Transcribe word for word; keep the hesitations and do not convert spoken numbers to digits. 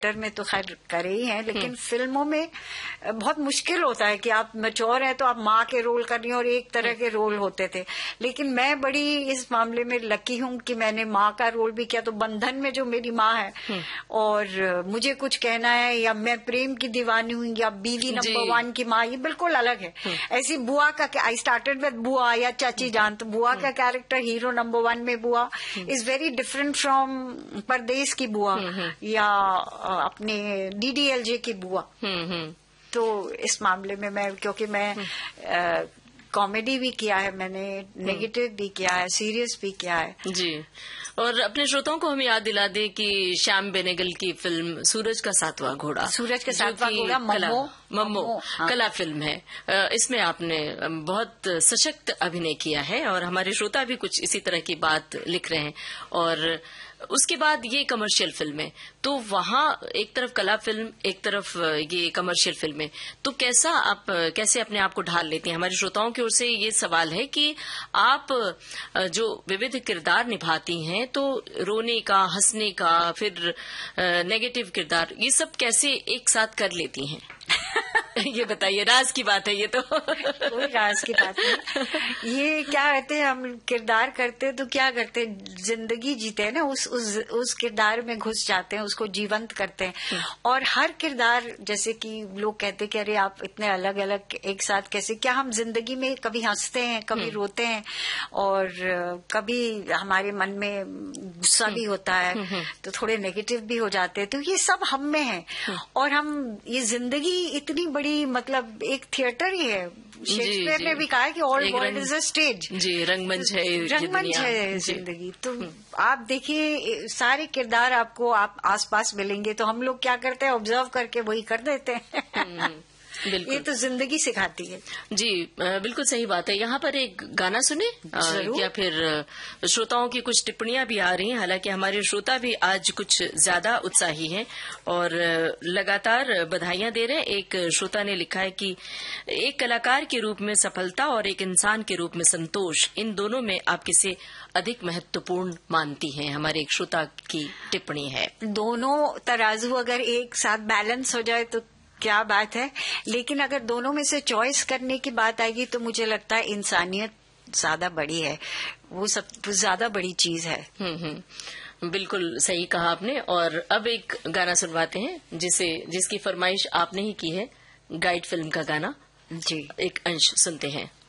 में तो खैर करे ही हैं, लेकिन फिल्मों में बहुत मुश्किल होता है कि आप मैच्योर हैं तो आप माँ के रोल कर रही हैं और एक तरह के रोल होते थे। लेकिन मैं बड़ी इस मामले में लकी हूँ कि मैंने माँ का रोल भी किया, तो बंधन में जो मेरी माँ है और मुझे कुछ कहना है, या मैं प्रेम की दीवानी हूँ, या बीवी नंबर वन की माँ, ये बिल्कुल अलग है। ऐसी बुआ का, आई स्टार्टेड विद बुआ या चाची जान, तो बुआ का कैरेक्टर हीरो नंबर वन में बुआ इज वेरी डिफरेंट फ्रॉम परदेश की बुआ या अपने डीडीएलजे की बुआ। तो इस मामले में मैं, क्योंकि मैं कॉमेडी भी किया है मैंने, नेगेटिव भी किया है, सीरियस भी किया है जी। और अपने श्रोताओं को हम याद दिला दें कि श्याम बेनेगल की फिल्म सूरज का सातवां घोड़ा, सूरज का सातवां घोड़ा मम्मो मम्मो हाँ। कला फिल्म है। इसमें आपने बहुत सशक्त अभिनय किया है और हमारे श्रोता भी कुछ इसी तरह की बात लिख रहे हैं। और उसके बाद ये कमर्शियल फिल्में, तो वहाँ एक तरफ कला फिल्म, एक तरफ ये कमर्शियल फिल्में, तो कैसा आप कैसे अपने आप को ढाल लेती हैं? हमारे श्रोताओं की ओर से ये सवाल है कि आप जो विविध किरदार निभाती हैं, तो रोने का, हंसने का, फिर नेगेटिव किरदार, ये सब कैसे एक साथ कर लेती हैं? ये बताइए, राज की बात है ये तो। कोई राज की बात नहीं। ये क्या कहते हैं, हम किरदार करते हैं तो क्या करते हैं, जिंदगी जीते हैं ना, उस उस उस किरदार में घुस जाते हैं, उसको जीवंत करते हैं। और हर किरदार, जैसे कि लोग कहते हैं कि अरे आप इतने अलग अलग एक साथ कैसे, क्या हम जिंदगी में कभी हंसते हैं, कभी रोते हैं, और कभी हमारे मन में गुस्सा भी होता है, तो थोड़े नेगेटिव भी हो जाते हैं। तो ये सब हम में है। और हम, ये जिंदगी इतनी बड़ी, मतलब एक थिएटर ही है। शेक्सपियर ने भी कहा है कि all world is a stage. जी, रंगमंच है, रंगमंच है जिंदगी। तो आप देखिए, सारे किरदार आपको आप आसपास मिलेंगे, तो हम लोग क्या करते हैं, ऑब्जर्व करके वही कर देते हैं। ये तो जिंदगी सिखाती है। जी, बिल्कुल सही बात है। यहाँ पर एक गाना सुने, या फिर श्रोताओं की कुछ टिप्पणियां भी आ रही हैं। हालांकि हमारे श्रोता भी आज कुछ ज्यादा उत्साही हैं और लगातार बधाइयां दे रहे हैं। एक श्रोता ने लिखा है कि एक कलाकार के रूप में सफलता और एक इंसान के रूप में संतोष, इन दोनों में आप किसे अधिक महत्वपूर्ण मानती हैं? हमारे एक श्रोता की टिप्पणी है। दोनों तराजू अगर एक साथ बैलेंस हो जाए तो क्या बात है, लेकिन अगर दोनों में से चॉइस करने की बात आएगी तो मुझे लगता है इंसानियत ज्यादा बड़ी है, वो सब ज्यादा बड़ी चीज है। हम्म हम्म बिल्कुल सही कहा आपने। और अब एक गाना सुनवाते हैं जिसे जिसकी फरमाइश आपने ही की है, गाइड फिल्म का गाना। जी, एक अंश सुनते हैं।